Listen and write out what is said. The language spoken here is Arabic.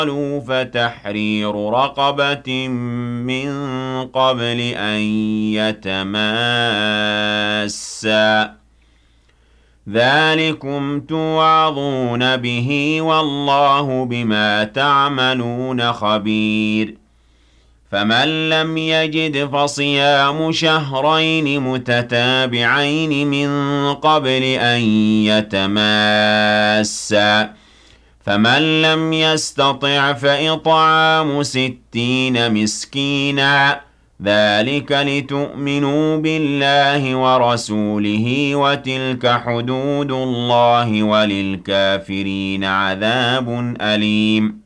قالوا فتحرير رقبة من قبل أن يتماسا ذلكم توعظون به والله بما تعملون خبير فمن لم يجد فصيام شهرين متتابعين من قبل أن يتماسا فمن لم يستطع فإطعام 60 مسكينا ذلك لتؤمنوا بالله ورسوله وتلك حدود الله وللكافرين عذاب أليم